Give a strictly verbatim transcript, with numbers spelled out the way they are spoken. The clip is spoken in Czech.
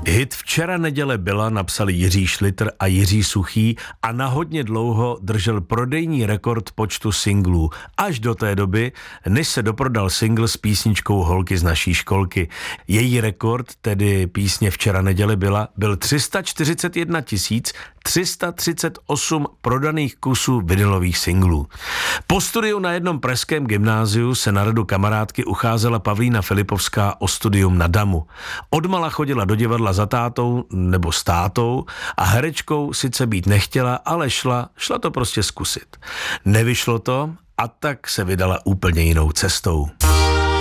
Hit Včera neděle byla napsali Jiří Šlitr a Jiří Suchý a na hodně dlouho držel prodejní rekord počtu singlů. Až do té doby, než se doprodal single s písničkou Holky z naší školky. Její rekord, tedy písně Včera neděle byla, byl tři sta čtyřicet jedna tisíc tři sta třicet osm prodaných kusů vinylových singlů. Po studiu na jednom pražském gymnáziu se na radu kamarádky ucházela Pavlína Filipovská o studium na Damu. Odmala chodila do divadla za tátou nebo s tátou a herečkou sice být nechtěla, ale šla, šla to prostě zkusit. Nevyšlo to a tak se vydala úplně jinou cestou.